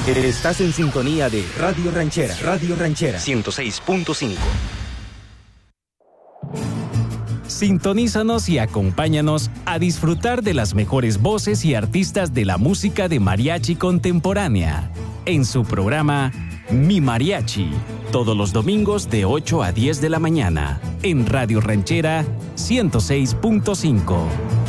Estás en sintonía de Radio Ranchera. Radio Ranchera 106.5. Sintonízanos y acompáñanos a disfrutar de las mejores voces y artistas de la música de mariachi contemporánea en su programa Mi Mariachi, todos los domingos de 8 a 10 de la mañana en Radio Ranchera 106.5.